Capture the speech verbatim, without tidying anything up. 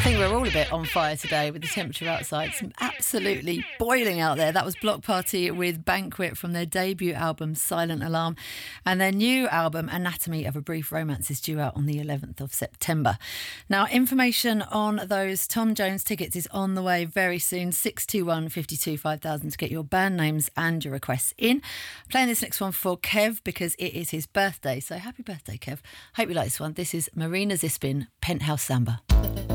think we're all a bit on fire today with the temperature outside. It's absolutely boiling out there. That was Block Party with Banquet from their debut album Silent Alarm, and their new album Anatomy of a Brief Romance is due out on the eleventh of September. Now, information on those Tom Jones tickets is on the way very soon. six two one, five two, five thousand to get your band names and your requests in. Playing this next one for Kev because it is his birthday. So happy birthday, Kev. Hope you like this one. This is Marina Zispin, Penthouse Samba.